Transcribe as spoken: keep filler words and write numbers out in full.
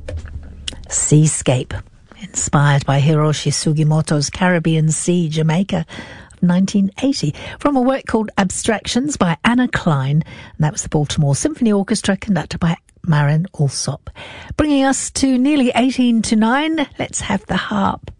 Seascape, inspired by Hiroshi Sugimoto's Caribbean Sea, Jamaica, of nineteen eighty, from a work called Abstractions by Anna Klein, and that was the Baltimore Symphony Orchestra, conducted by Marin Alsop. Bringing us to nearly eighteen to nine, let's have the harp.